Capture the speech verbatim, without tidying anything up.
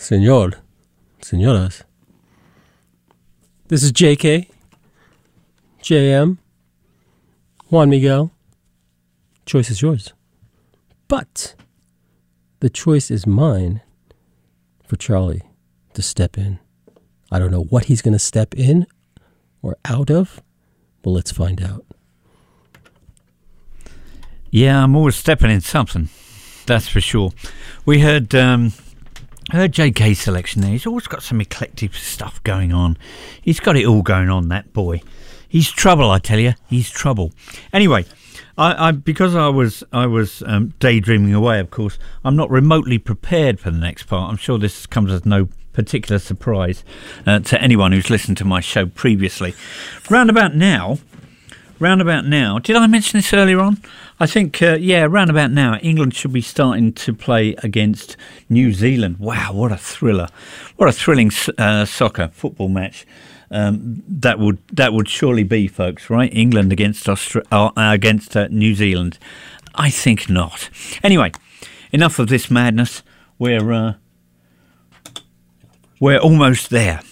Senor, Senoras. This is J K, J M, Juan Miguel. Choice is yours. But the choice is mine for Charlie to step in. I don't know what he's going to step in or out of, but let's find out. Yeah, I'm always stepping in something. That's for sure. We heard um, heard J K's selection there. He's always got some eclectic stuff going on. He's got it all going on, that boy. He's trouble, I tell you. He's trouble. Anyway, I, I because I was I was um, daydreaming away, of course, I'm not remotely prepared for the next part. I'm sure this comes as no particular surprise uh, to anyone who's listened to my show previously. Round about now, round about now, did I mention this earlier on? I think, uh, yeah, round about now, England should be starting to play against New Zealand. Wow, what a thriller. What a thrilling uh, soccer football match um, that would that would surely be, folks, right? England against Austra- uh, against uh, New Zealand. I think not. Anyway, enough of this madness. We're, uh, we're almost there.